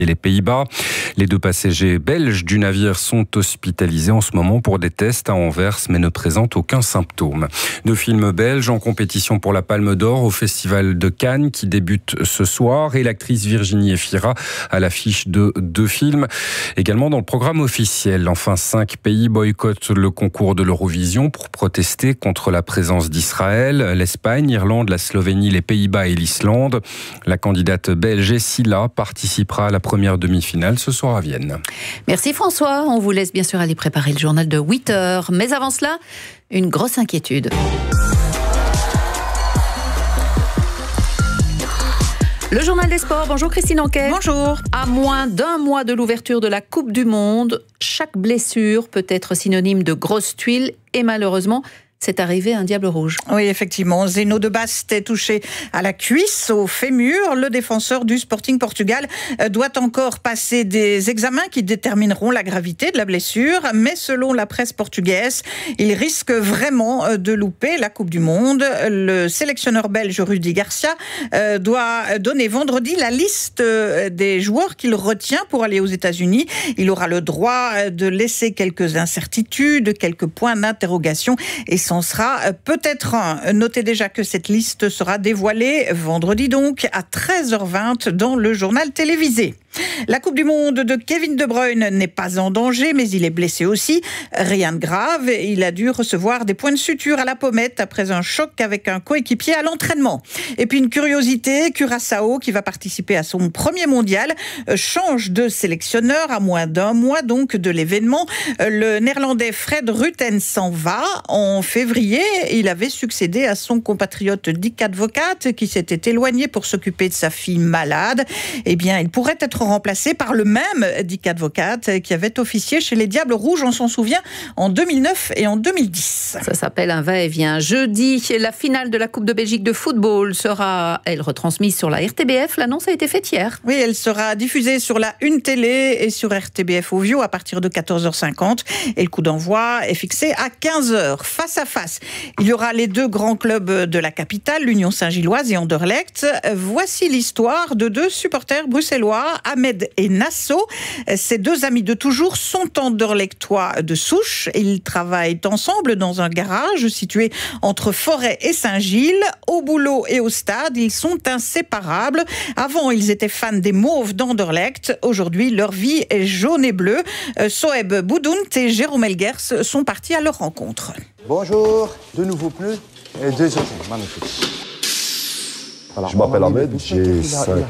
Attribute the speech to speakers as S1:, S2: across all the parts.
S1: et les Pays-Bas. Les 2 passagers belges du navire sont hospitalisés en ce moment pour des tests à Anvers, mais ne présentent aucun symptôme. 2 films belges en compétition pour la Palme d'Or au Festival de Cannes qui débute ce soir, et l'actrice Virginie Efira à l'affiche de 2 films. Également dans le programme officiel. Enfin, 5 pays boycottent le concours de l'Eurovision pour protester contre la présence d'Israël. L'Espagne, l'Irlande, la Slovénie, les Pays-Bas et l'Islande. La candidate belge Silla participera à la première demi-finale ce soir à Vienne.
S2: Merci François. On vous laisse bien sûr aller préparer le journal de 8h. Mais avant cela, une grosse inquiétude. Le journal des sports. Bonjour Christine Anquet.
S3: Bonjour.
S2: À moins d'1 mois de l'ouverture de la Coupe du Monde, chaque blessure peut être synonyme de grosse tuile et malheureusement, c'est arrivé un diable rouge.
S3: Oui, effectivement. Zeno de Bast est touché à la cuisse, au fémur. Le défenseur du Sporting Portugal doit encore passer des examens qui détermineront la gravité de la blessure. Mais selon la presse portugaise, il risque vraiment de louper la Coupe du Monde. Le sélectionneur belge Rudi Garcia doit donner vendredi la liste des joueurs qu'il retient pour aller aux États-Unis. Il aura le droit de laisser quelques incertitudes, quelques points d'interrogation et en sera peut-être un. Notez déjà que cette liste sera dévoilée vendredi donc à 13h20 dans le journal télévisé. La Coupe du Monde de Kevin De Bruyne n'est pas en danger, mais il est blessé aussi. Rien de grave, il a dû recevoir des points de suture à la pommette après un choc avec un coéquipier à l'entraînement. Et puis une curiosité, Curaçao, qui va participer à son premier mondial, change de sélectionneur à moins d'1 mois donc de l'événement. Le néerlandais Fred Rutten s'en va. En février, il avait succédé à son compatriote Dick Advocaat, qui s'était éloigné pour s'occuper de sa fille malade. Eh bien, il pourrait être remplacé par le même Dick Advocaat qui avait officié chez les Diables Rouges, on s'en souvient, en 2009 et en 2010.
S2: Ça s'appelle un va-et-vient. Jeudi, la finale de la Coupe de Belgique de football sera, elle, retransmise sur la RTBF. L'annonce a été faite hier.
S3: Oui, elle sera diffusée sur la Une Télé et sur RTBF Ovio à partir de 14h50. Et le coup d'envoi est fixé à 15h. Face à face, il y aura les 2 grands clubs de la capitale, l'Union Saint-Gilloise et Anderlecht. Voici l'histoire de 2 supporters bruxellois, Ahmed et Nasso. Ces 2 amis de toujours sont anderlechtois de souche. Ils travaillent ensemble dans un garage situé entre Forêt et Saint-Gilles. Au boulot et au stade, ils sont inséparables. Avant, ils étaient fans des Mauves d'Anderlecht. Aujourd'hui, leur vie est jaune et bleue. Soeb Boudoun et Jérôme Elgers sont partis à leur rencontre.
S4: Bonjour, de nouveaux pneus et 2 autos, magnifique.
S5: Voilà, je m'appelle Ahmed, j'ai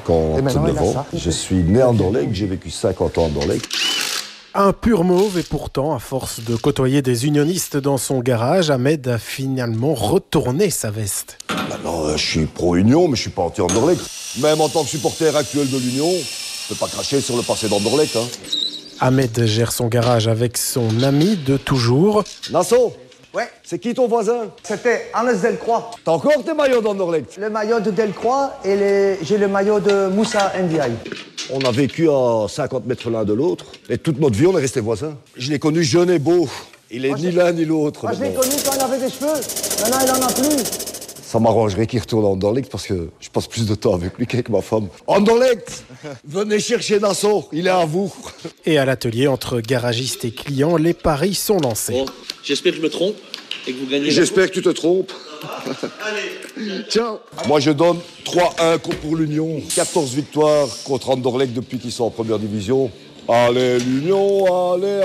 S5: 59 ans. Je suis né à Anderlecht, j'ai vécu 50 ans à Anderlecht.
S6: Un pur mauve et pourtant, à force de côtoyer des unionistes dans son garage, Ahmed a finalement retourné sa veste.
S5: Maintenant, je suis pro-Union, mais je suis pas anti-Anderlecht. Même en tant que supporter actuel de l'Union, je peux pas cracher sur le passé d'Anderlecht.
S6: Ahmed gère son garage avec son ami de toujours.
S5: Nasso.
S4: Ouais.
S5: C'est qui ton voisin?
S4: C'était Hannes Delcroix.
S5: T'as encore tes maillots d'Anderlecht?
S4: Le maillot de Delcroix et j'ai le maillot de Moussa Ndiaye.
S5: On a vécu à 50 mètres l'un de l'autre. Et toute notre vie, on est restés voisins. Je l'ai connu jeune et beau. Il est ni l'un ni l'autre.
S4: Moi, je l'ai connu quand il avait des cheveux. Maintenant, il en a plus.
S5: Ça m'arrangerait qu'il retourne à Anderlecht parce que je passe plus de temps avec lui qu'avec ma femme. Anderlecht, venez chercher Nassau, il est à vous.
S6: Et à l'atelier, entre garagistes et clients, les paris sont lancés.
S7: Bon, j'espère que je me trompe et que vous gagnez.
S5: J'espère que tu te trompes. Allez, ciao. Moi, je donne 3-1 pour l'Union. 14 victoires contre Anderlecht depuis qu'ils sont en première division. Allez, l'Union, allez.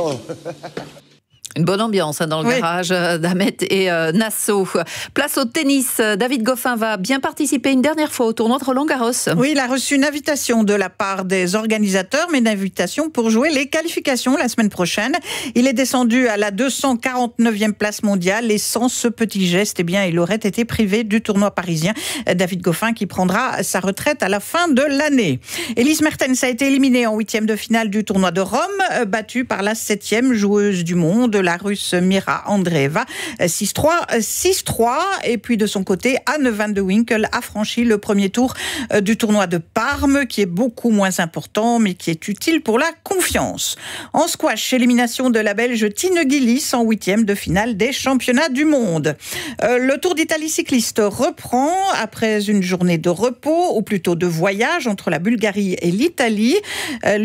S2: Une bonne ambiance dans le garage d'Ahmed et Nasso. Place au tennis. David Goffin va bien participer une dernière fois au tournoi de Roland-Garros.
S3: Oui, il a reçu une invitation de la part des organisateurs, mais une invitation pour jouer les qualifications la semaine prochaine. Il est descendu à la 249e place mondiale et sans ce petit geste, eh bien, il aurait été privé du tournoi parisien. David Goffin qui prendra sa retraite à la fin de l'année. Elise Mertens a été éliminée en 8e de finale du tournoi de Rome, battue par la 7e joueuse du monde, la Russe Mira Andreeva. 6-3, 6-3. Et puis de son côté, Anne van de Winkel a franchi le premier tour du tournoi de Parme, qui est beaucoup moins important, mais qui est utile pour la confiance. En squash, élimination de la Belge Tine Gillis en 8e de finale des championnats du monde. Le Tour d'Italie cycliste reprend après une journée de repos, ou plutôt de voyage entre la Bulgarie et l'Italie.